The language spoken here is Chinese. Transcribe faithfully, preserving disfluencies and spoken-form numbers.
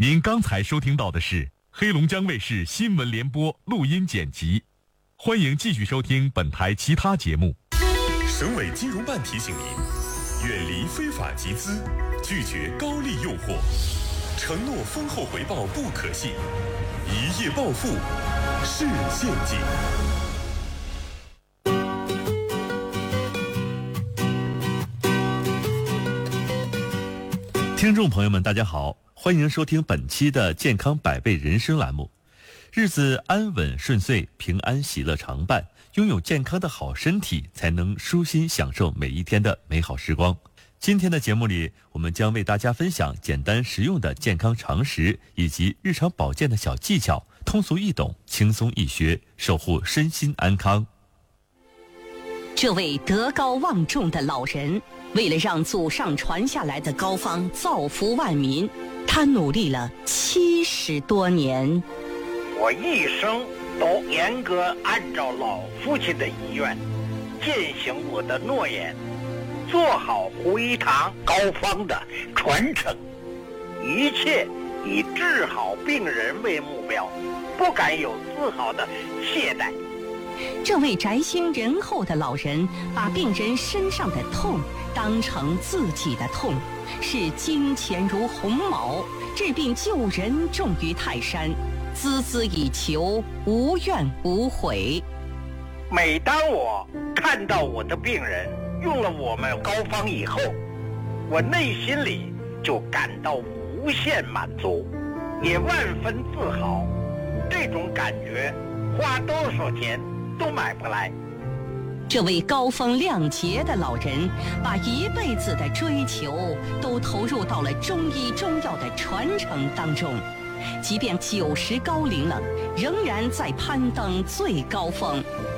您刚才收听到的是黑龙江卫视新闻联播录音剪辑，欢迎继续收听本台其他节目。 省委金融办提醒您，远离非法集资，拒绝高利诱惑，承诺丰厚回报不可信，一夜暴富是陷阱。 听众朋友们，大家好，欢迎收听本期的健康百倍人生栏目。日子安稳顺遂，平安喜乐常伴，拥有健康的好身体，才能舒心享受每一天的美好时光。今天的节目里，我们将为大家分享简单实用的健康常识以及日常保健的小技巧，通俗易懂，轻松易学，守护身心安康。 这位德高望重的老人，为了让祖上传下来的膏方造福万民，他努力了七十多年。 我一生都严格按照老父亲的遗愿，践行我的诺言，做好胡一堂膏方的传承，一切以治好病人为目标，不敢有丝毫的懈怠。 这位宅心仁厚的老人，把病人身上的痛当成自己的痛，视金钱如鸿毛，治病救人重于泰山，孜孜以求，无怨无悔。 每当我看到我的病人用了我们膏方以后，我内心里就感到无限满足，也万分自豪。这种感觉花多少钱都买不来。 这位高风亮节的老人，把一辈子的追求都投入到了中医中药的传承当中，即便九十高龄了，仍然在攀登最高峰。